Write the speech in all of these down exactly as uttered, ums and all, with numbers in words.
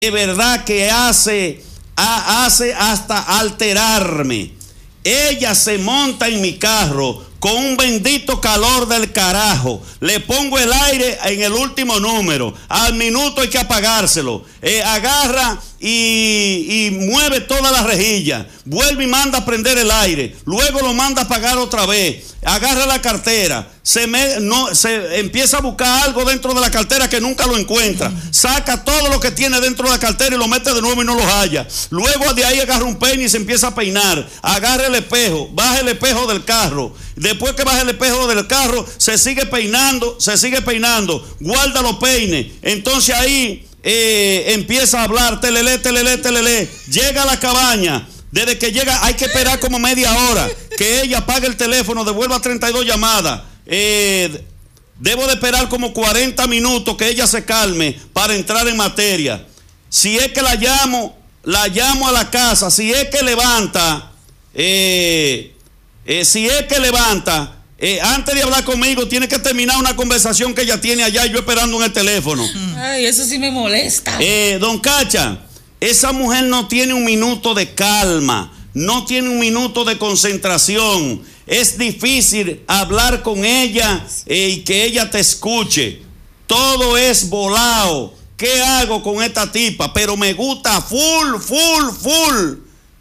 de verdad que hace, a, hace hasta alterarme. Ella se monta en mi carro con un bendito calor del carajo. Le pongo el aire en el último número. Al minuto hay que apagárselo. Eh, agarra y, y mueve toda la rejilla. Vuelve y manda a prender el aire. Luego lo manda a apagar otra vez. Agarra la cartera. Se, me, no, se empieza a buscar algo dentro de la cartera que nunca lo encuentra. Saca todo lo que tiene dentro de la cartera y lo mete de nuevo y no lo halla. Luego de ahí agarra un peine y se empieza a peinar. Agarra el espejo. Baja el espejo del carro. Después que baja el espejo del carro, se sigue peinando, se sigue peinando, guarda los peines. Entonces ahí eh, empieza a hablar, telele, telele, telele. Llega a la cabaña. Desde que llega hay que esperar como media hora que ella apague el teléfono, devuelva treinta y dos llamadas. Eh, debo de esperar como cuarenta minutos que ella se calme para entrar en materia. Si es que la llamo, la llamo a la casa. Si es que levanta, eh... Eh, si es que levanta, eh, antes de hablar conmigo, tiene que terminar una conversación que ella tiene allá y yo esperando en el teléfono. Ay, eso sí me molesta. Eh, don Cacha, esa mujer no tiene un minuto de calma, no tiene un minuto de concentración. Es difícil hablar con ella eh, y que ella te escuche. Todo es volado. ¿Qué hago con esta tipa? Pero me gusta full, full, full.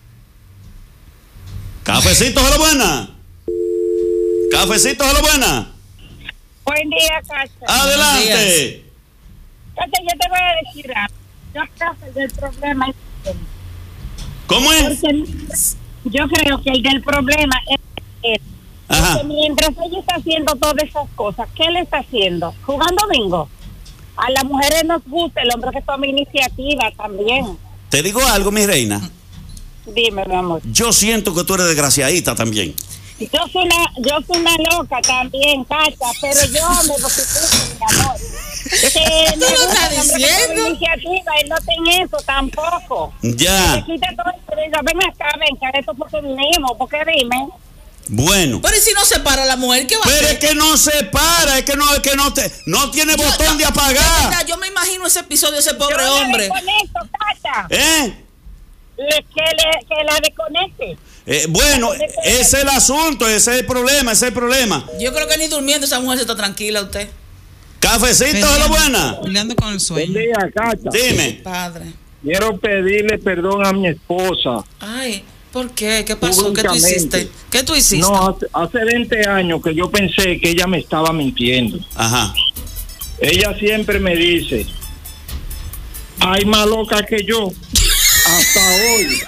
Cafecito, a la buena. Cafecito, a la buena. Buen día, Cacha. Adelante. Cacha, yo te voy a decir algo. Yo creo que el del problema es... ¿Cómo es? Porque yo creo que el del problema es él. Ajá. Porque mientras ella está haciendo todas esas cosas, ¿qué le está haciendo? Jugando bingo. A las mujeres nos gusta el hombre que toma iniciativa también. Te digo algo, mi reina. Dime, mi amor. Yo siento que tú eres desgraciadita también. Yo soy una, yo soy una loca también, Cacha, pero yo me justifico, mi amor. Que me gusta el hombre que toma iniciativa y no tengo eso tampoco. Ya. Me quita todo el... Ven acá, ven, que esto porque vinimos, porque dime. Bueno. Pero ¿y si no se para la mujer? ¿Qué va Pero a hacer? es que no se para, es que no, es que no te, no tiene Yo- botón yo- de apagar. de verdad, yo me imagino ese episodio, ese pobre Yo hombre. la desconecto, Cacha. ¿Eh? Le, que, le, que la desconecte. Eh, bueno, ese es el asunto, ese es el problema, ese es el problema. Yo creo que ni durmiendo esa mujer se está tranquila usted. Cafecito, a la buena. Peleando con el sueño. Buen día, Cacha. Dime. Padre. Quiero pedirle perdón a mi esposa. Ay, ¿por qué? ¿Qué pasó? ¿Qué tú Públicamente. hiciste? ¿Qué tú hiciste? No, hace, hace veinte años que yo pensé que ella me estaba mintiendo. Ajá. Ella siempre me dice, hay más loca que yo. Hasta hoy.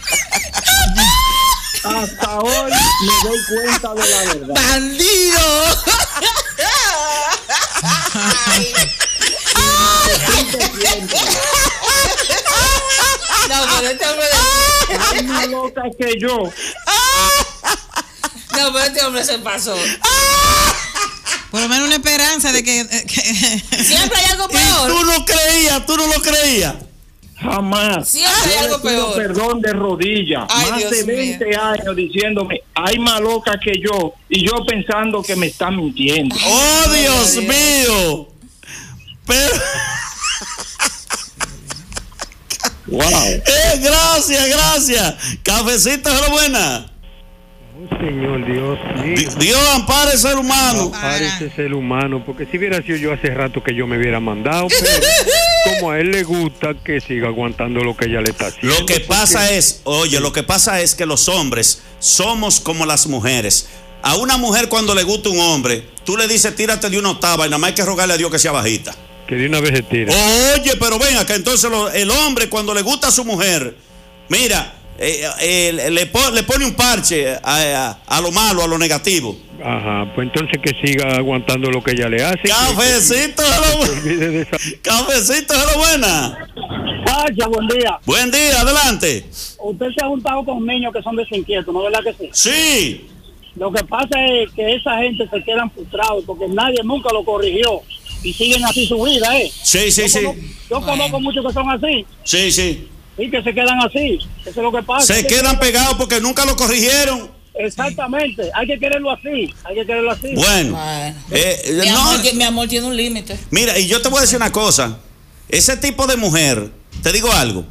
Hasta hoy me doy cuenta de la verdad. ¡Bandido! No, pero este hombre... Hay más loca que yo. No, pero este hombre se pasó. Por lo menos una esperanza de que... que Siempre hay algo Y peor. tú no creías, tú no lo creías. Jamás. Siempre hay Yo algo le pido peor. perdón de rodillas. Ay, Más Dios de veinte mío. años diciéndome, hay más loca que yo. Y yo pensando que me está mintiendo. Oh, Dios Dios. mío. Pero... Wow. Eh, gracias, gracias. Cafecito, a la buena. Señor Dios mío, Di- Dios ampare al ser humano. ampare ese ser humano, porque si hubiera sido yo hace rato que yo me hubiera mandado, pero como a él le gusta que siga aguantando lo que ella le está haciendo. Lo que pasa porque- es, oye, lo que pasa es que los hombres somos como las mujeres. A una mujer cuando le gusta un hombre, tú le dices tírate de una octava y nada más hay que rogarle a Dios que sea bajita. que de una vez se tira. Oye, pero ven acá, entonces lo- el hombre cuando le gusta a su mujer, mira, eh, eh, le, po- le pone un parche a, a- a lo malo, a lo negativo. Ajá, pues entonces que siga aguantando lo que ella le hace. Cafecito, a la Que se buena. olvide de esa- Cafecito, a la buena. Cacha, buen día. Buen día, adelante. Usted se ha juntado con niños que son desinquietos, ¿no es verdad que sí? Sí. Lo que pasa es que esa gente se quedan frustrados porque nadie nunca lo corrigió y siguen así su vida, ¿eh? Sí, sí, yo sí. Conozco, yo conozco muchos que son así Sí, sí. y que se quedan así. Eso es lo que pasa. Se Hay que quedan quererlo- pegados porque nunca lo corrigieron. Exactamente. Hay que quererlo así. Hay que quererlo así. Bueno. Bueno. eh, Mi, no, amor, mi amor tiene un límite. mira, y yo te voy a decir una cosa. Ese tipo de mujer te digo algo.